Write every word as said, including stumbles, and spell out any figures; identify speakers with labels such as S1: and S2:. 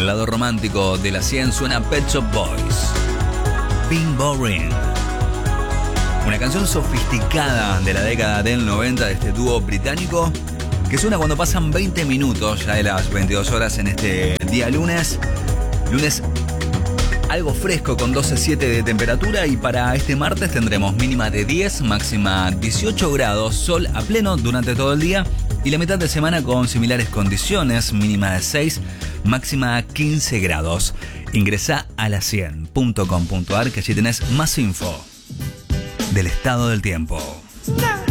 S1: el lado romántico de la cien suena Pet Shop Boys. Pink Boring. Una canción sofisticada de la década del noventa de este dúo británico que suena cuando pasan veinte minutos ya de las veintidós horas en este día lunes. Lunes algo fresco con doce coma siete de temperatura y para este martes tendremos mínima de diez, máxima dieciocho grados, sol a pleno durante todo el día y la mitad de semana con similares condiciones, mínima de seis, máxima quince grados. Ingresá a la cien punto com punto a r que allí tenés más info del estado del tiempo.